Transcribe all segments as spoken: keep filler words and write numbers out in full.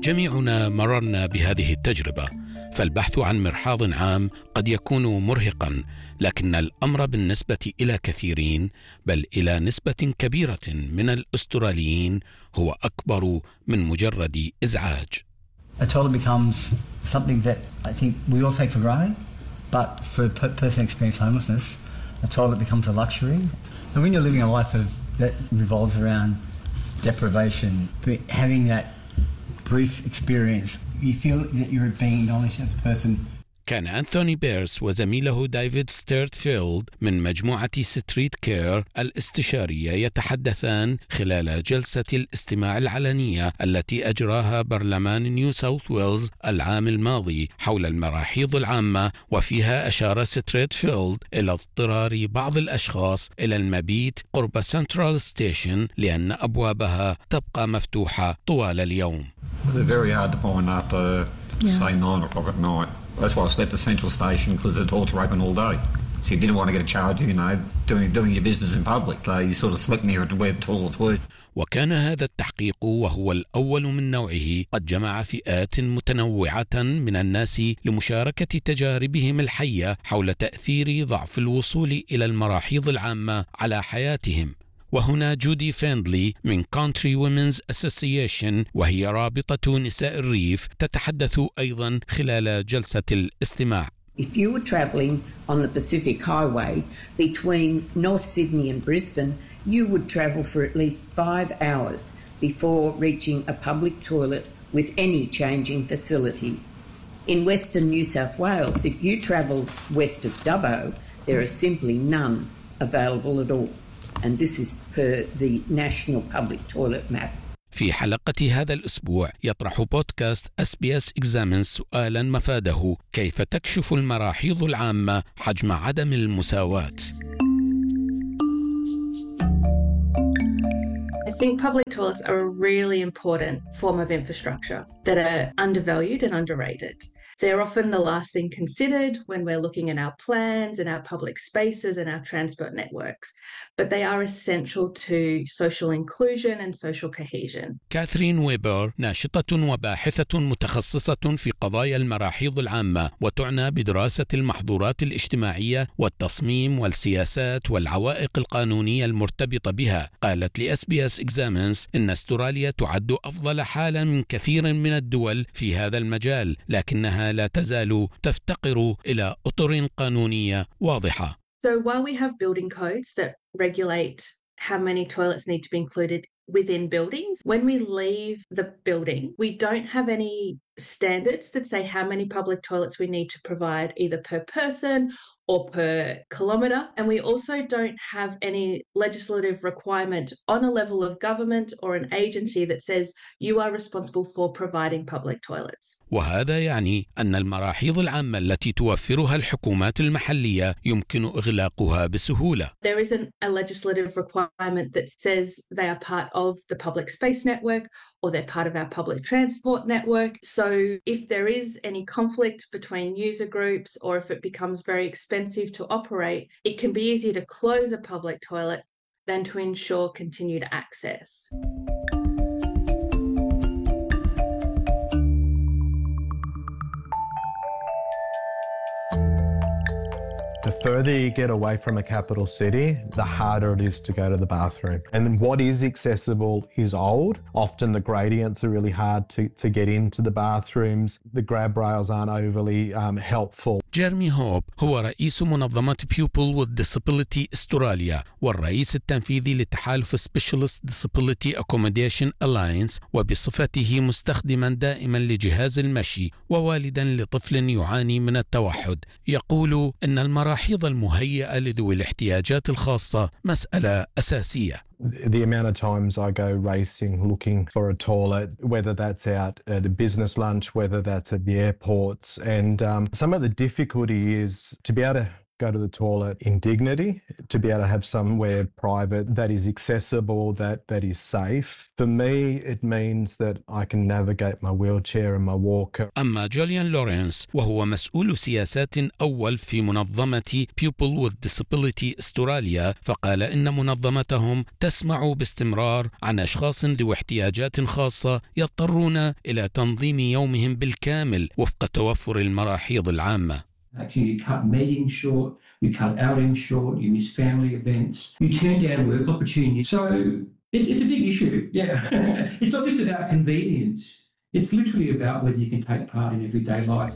جميعنا مررنا بهذه التجربة، فالبحث عن مرحاض عام قد يكون مرهقا، لكن الأمر بالنسبة إلى كثيرين بل إلى نسبة كبيرة من الأستراليين هو أكبر من مجرد إزعاج. A toilet becomes something that I think we all take for granted, but for a person experiencing homelessness, a toilet becomes a luxury. And when you're living a life of, that revolves around deprivation, having that brief experience, you feel that you're being acknowledged as a person. كان أنثوني بيرس وزميله ديفيد ستيرتفيلد من مجموعة ستريت كير الاستشارية يتحدثان خلال جلسة الاستماع العلنية التي أجراها برلمان نيو ساوث ويلز العام الماضي حول المراحيض العامة، وفيها أشار ستيرتفيلد إلى اضطرار بعض الأشخاص إلى المبيت قرب سنترال ستيشن لأن أبوابها تبقى مفتوحة طوال اليوم. They're very hard to find after yeah. say nine o'clock at night. That's why I slept at Central Station, because the toilets were open all day. So you didn't want to get a charge, you know, doing doing your business in public. So you sort of slept near it where the toilets were. وكان هذا التحقيق وهو الأول من نوعه قد جمع فئات متنوعة من الناس لمشاركة تجاربهم الحية حول تأثير ضعف الوصول إلى المراحيض العامة على حياتهم. وهنا جودي فيندلي من Country Women's Association، وهي رابطة نساء الريف، تتحدث أيضا خلال جلسة الاستماع. If you were travelling on the Pacific Highway between North Sydney and Brisbane, you would travel for at least five hours before reaching a public toilet with any changing facilities. In Western New South Wales, if you travel west of Dubbo, there are simply none available at all. And this is per the National Public Toilet Map. في حلقة هذا الأسبوع يطرح بودكاست إس بي إس Examines سؤالا مفاده: كيف تكشف المراحيض العامة حجم عدم المساواة؟ I think public toilets are a really important form of infrastructure that are undervalued and underrated. They're often the last thing considered when we're looking at our plans and our public spaces and our transport networks, but they are essential to social inclusion and social cohesion. كاثرين ويبر ناشطة وباحثة متخصصة في قضايا المراحيض العامة، وتعنى بدراسة المحظورات الاجتماعية والتصميم والسياسات والعوائق القانونية المرتبطة بها، قالت ل إس بي إس Examines إن أستراليا تعد أفضل حالا من كثير من الدول في هذا المجال، لكنها لا تزال تفتقر إلى أطر قانونية واضحة. So while we have building codes that regulate how many toilets need to be included within buildings, when we leave the building, we don't have any standards that say how many public toilets we need to provide either per person or per kilometre, and we also don't have any legislative requirement on a level of government or an agency that says you are responsible for providing public toilets. وهذا يعني أن المراحيض العامة التي توفرها الحكومات المحلية يمكن إغلاقها بسهولة. There isn't a legislative requirement that says they are part of the public space network or they're part of our public transport network. So if there is any conflict between user groups or if it becomes very expensive to operate, it can be easier to close a public toilet than to ensure continued access. The further you get away from a capital city, the harder it is to go to the bathroom. And what is accessible is old. Often the gradients are really hard to, to get into the bathrooms. The grab rails aren't overly um, helpful. جيرمي هوب هو رئيس منظمة People with Disability استراليا والرئيس التنفيذي لتحالف Specialist Disability Accommodation Alliance، وبصفته مستخدما دائما لجهاز المشي ووالدا لطفل يعاني من التوحد، يقول إن المراحيض المهيئة لذوي الاحتياجات الخاصة مسألة أساسية. The amount of times I go racing looking for a toilet, whether that's out at a business lunch, whether that's at the airports, and um, some of the difficulty is to be able to go to the toilet in dignity, to be able to have somewhere private that is accessible, that, that is safe. For me, it means that I can navigate my wheelchair and my walker. أما جوليان لورنس وهو مسؤول سياسات أول في منظمة People with Disability استراليا، فقال إن منظمتهم تسمع باستمرار عن أشخاص ذوي احتياجات خاصة يضطرون إلى تنظيم يومهم بالكامل وفق توفر المراحيض العامة. Actually, you cut meetings short, you cut outings short, you miss family events, you turn down work opportunities. So it, it's a big issue, yeah. It's not just about convenience. It's literally about whether you can take part in everyday life.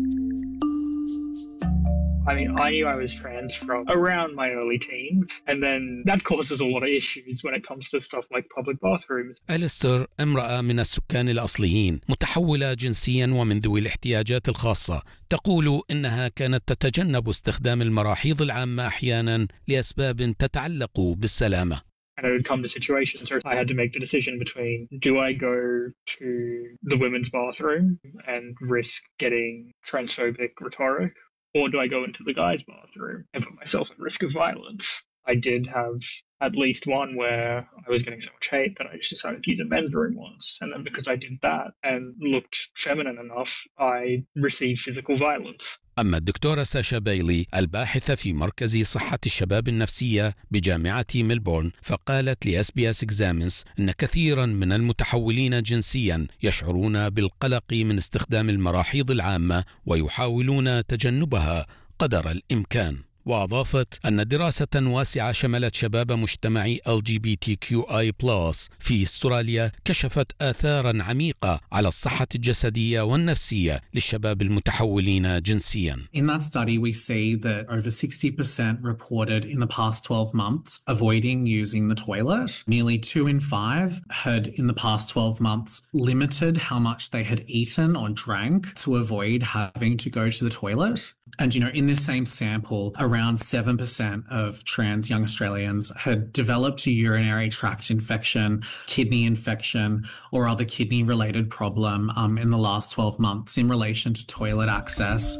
I mean, I knew I was trans from around my early teens, and then that causes a lot of issues when it comes to stuff like public bathrooms. أليستر امرأة من السكان الأصليين متحولة جنسيا ومن ذوي الاحتياجات الخاصة، تقول إنها كانت تتجنب استخدام المراحيض العامة أحيانا لأسباب تتعلق بالسلامة. And it would come to situations where I had to make the decision between, do I go to the women's bathroom and risk getting transphobic rhetoric, or do I go into the guys' bathroom and put myself at risk of violence? I did have at least one where I was getting so much hate that I just decided to use a men's room once. And then because I did that and looked feminine enough, I received physical violence. أما الدكتورة ساشا بايلي الباحثة في مركز صحة الشباب النفسية بجامعة ميلبورن، فقالت لإس بي إس Examines أن كثيرا من المتحولين جنسيا يشعرون بالقلق من استخدام المراحيض العامة ويحاولون تجنبها قدر الإمكان. وأضافت أن دراسة واسعة شملت شباب مجتمع إل جي بي تي كيو آي بلس في أستراليا كشفت آثاراً عميقة على الصحة الجسدية والنفسية للشباب المتحولين جنسياً. In that study, we see that over sixty percent reported in the past twelve months avoiding using the toilet. Nearly two in five had in the past twelve months limited how much they had eaten or drank to avoid having to go to the toilet. And, you know, in this same sample, around seven percent of trans young Australians had developed a urinary tract infection, kidney infection, or other kidney-related problem um, in the last twelve months in relation to toilet access.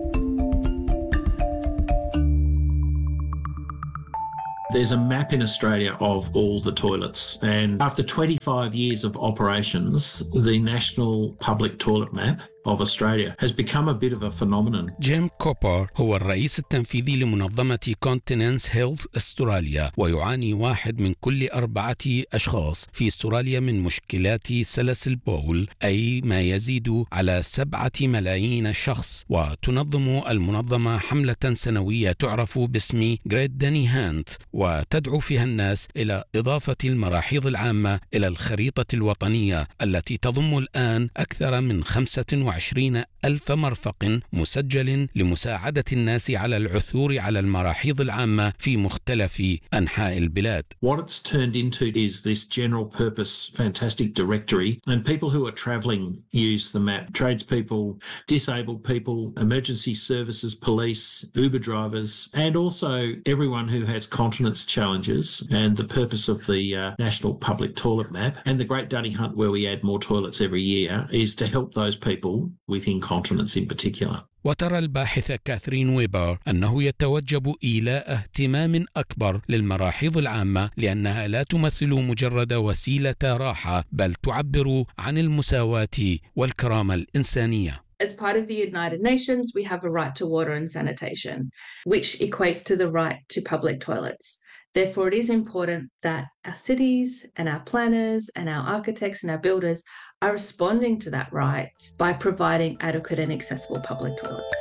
There's a map in Australia of all the toilets, and after twenty-five years of operations, the National Public Toilet Map of Australia has become a bit of a phenomenon. جيم كوبر هو الرئيس التنفيذي لمنظمة Continence Health أستراليا، ويعاني واحد من كل أربعة أشخاص في أستراليا من مشكلات سلس البول، أي ما يزيد على سبعة ملايين شخص. وتنظم المنظمة حملة سنوية تعرف باسم Great Danny Hunt، وتدعو فيها الناس إلى إضافة المراحيض العامة إلى الخريطة الوطنية التي تضم الآن أكثر من خمسة وعشرين ألف مرفق مسجل لمساعدة الناس على العثور على المراحيض العامة في مختلف أنحاء البلاد. What it's turned into is this general purpose fantastic directory, and people who are travelling use the map. Tradespeople, disabled people, emergency services, police, Uber drivers, and also everyone who has continence challenges. And the purpose of the uh, National Public Toilet Map and the Great Dunny Hunt, where we add more toilets every year, is to help those people with incontinence in particular. وترى الباحثة كاثرين ويبر أنه يتوجب إيلاء اهتمام أكبر للمراحيض العامة، لأنها لا تمثل مجرد وسيلة راحة، بل تعبر عن المساواة والكرامة الإنسانية. As part of the United Nations, we have a right to water and sanitation, which equates to the right to public toilets. Therefore, it is important that our cities and our planners and our architects and our builders are responding to that right by providing adequate and accessible public toilets.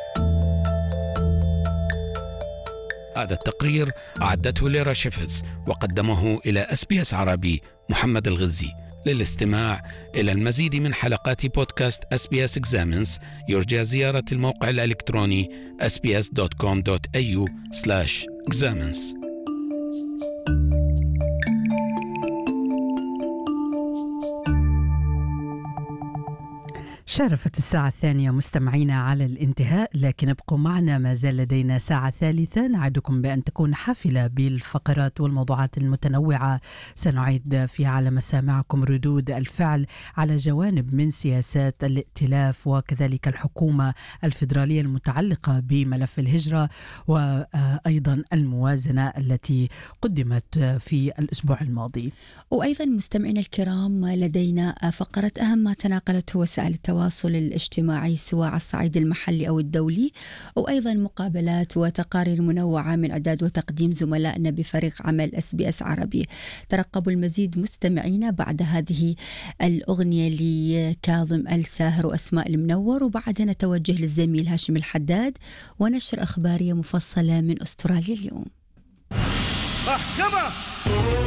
هذا التقرير أعدته ليرا شيفز وقدمه إلى إس بي إس عربي محمد الغزي. للاستماع إلى المزيد من حلقات بودكاست إس بي إس Examines يرجى زيارة الموقع الإلكتروني إس بي إس دوت كوم دوت إيه يو سلاش إكزامينز. شرفت الساعة الثانية مستمعينا على الانتهاء، لكن ابقوا معنا، ما زال لدينا ساعة ثالثة نعدكم بأن تكون حافلة بالفقرات والموضوعات المتنوعة سنعيد فيها على مسامعكم ردود الفعل على جوانب من سياسات الائتلاف وكذلك الحكومة الفيدرالية المتعلقة بملف الهجرة، وأيضا الموازنة التي قدمت في الأسبوع الماضي. وأيضا مستمعينا الكرام لدينا فقرة أهم ما تناقلته وسائل التواصل الاجتماعي سواء على الصعيد المحلي أو الدولي، وأيضا مقابلات وتقارير منوعة من إعداد وتقديم زملائنا بفريق عمل اس بي اس عربي. ترقبوا المزيد مستمعينا بعد هذه الأغنية لكاظم الساهر وأسماء المنور، وبعدها نتوجه للزميل هاشم الحداد ونشر أخبارية مفصلة من أستراليا اليوم. محكمة